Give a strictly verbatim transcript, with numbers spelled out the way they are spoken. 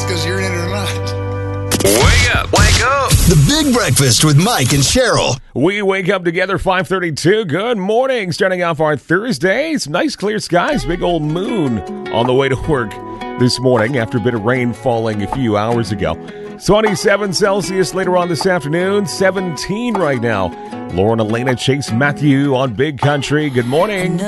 because you're in it or not. Wake up, wake up. The Big Breakfast with Mike and Cheryl. We wake up together five thirty-two. Good morning. Starting off our Thursday. Some nice clear skies. Big old moon on the way to work this morning after a bit of rain falling a few hours ago. twenty-seven Celsius later on this afternoon. seventeen right now. Lauren, Elena, Chase, Matthew on Big Country. Good morning.